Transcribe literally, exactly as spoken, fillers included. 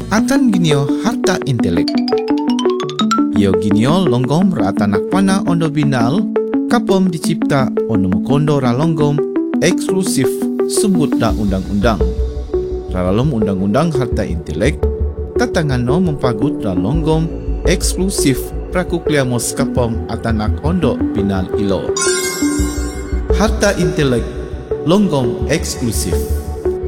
Atan ginio harta intelek. Yo ginio longgom ra atanak pana ondo binal kapom dicipta ono mokondo ra longgom eksklusif sebut da undang-undang. Ralalom undang-undang harta intelek tatangano mempagut ra longgom eksklusif prakukliamos kapom atanak ondo binal ilo. Harta intelek longgom eksklusif.